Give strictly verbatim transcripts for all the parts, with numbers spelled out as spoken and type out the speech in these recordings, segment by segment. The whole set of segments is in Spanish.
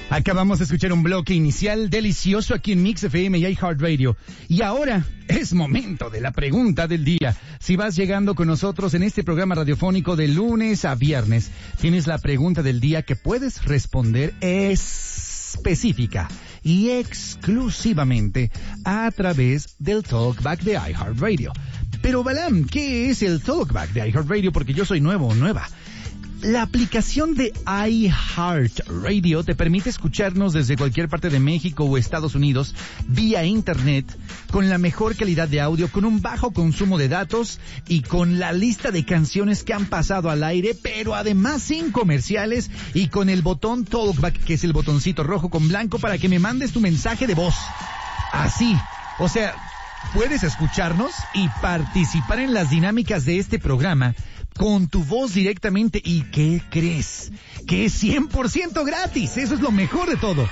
Acabamos de escuchar un bloque inicial delicioso aquí en Mix F M y iHeartRadio. Y ahora es momento de la pregunta del día. Si vas llegando con nosotros en este programa radiofónico de lunes a viernes, tienes la pregunta del día que puedes responder específica y exclusivamente a través del Talkback de iHeartRadio. Pero Balam, ¿qué es el Talkback de iHeartRadio? Porque yo soy nuevo o nueva. La aplicación de iHeartRadio te permite escucharnos desde cualquier parte de México o Estados Unidos vía internet con la mejor calidad de audio, con un bajo consumo de datos y con la lista de canciones que han pasado al aire, pero además sin comerciales y con el botón Talkback, que es el botoncito rojo con blanco para que me mandes tu mensaje de voz. Así, o sea, puedes escucharnos y participar en las dinámicas de este programa con tu voz directamente. ¿Y qué crees? Que es cien por ciento gratis. Eso es lo mejor de todo.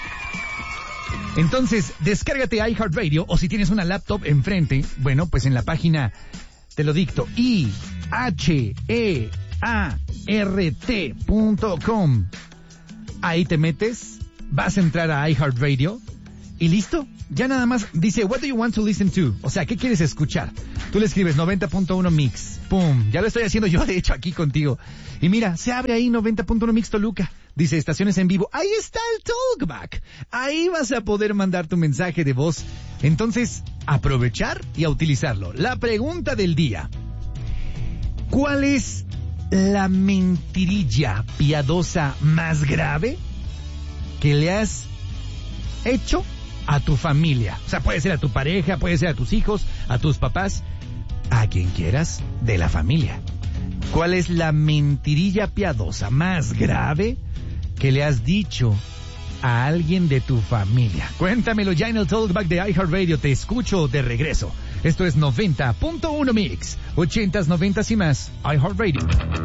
Entonces, descárgate iHeartRadio, o si tienes una laptop enfrente, bueno, pues en la página, te lo dicto, i h e a r t punto com. Ahí te metes, vas a entrar a iHeartRadio y listo. Ya nada más dice, what do you want to listen to? O sea, ¿qué quieres escuchar? Tú le escribes noventa punto uno Mix. ¡Pum! Ya lo estoy haciendo yo, de hecho, aquí contigo. Y mira, se abre ahí noventa punto uno Mix Toluca. Dice, estaciones en vivo. Ahí está el Talkback. Ahí vas a poder mandar tu mensaje de voz. Entonces, aprovechar y a utilizarlo. La pregunta del día. ¿Cuál es la mentirilla piadosa más grave que le has hecho a tu familia? O sea, puede ser a tu pareja, puede ser a tus hijos, a tus papás, a quien quieras de la familia. ¿Cuál es la mentirilla piadosa más grave que le has dicho a alguien de tu familia? Cuéntamelo ya en el Talkback de iHeartRadio. Te escucho de regreso. Esto es noventa punto uno Mix, ochentas, noventas y más, iHeartRadio.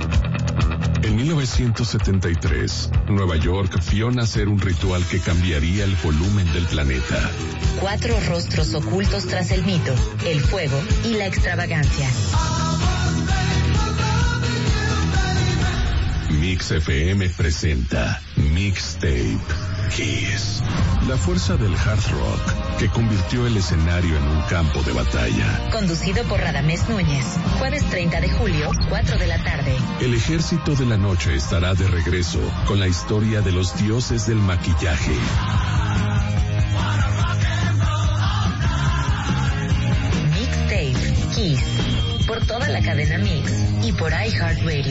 En mil novecientos setenta y tres, Nueva York vio nacer un ritual que cambiaría el volumen del planeta. Cuatro rostros ocultos tras el mito, el fuego y la extravagancia. Mix F M presenta Mixtape Kiss. La fuerza del hard rock que convirtió el escenario en un campo de batalla. Conducido por Radamés Núñez. Jueves treinta de julio, cuatro de la tarde. El ejército de la noche estará de regreso con la historia de los dioses del maquillaje. Mixtape Kiss. Por toda la cadena Mix y por iHeartRadio.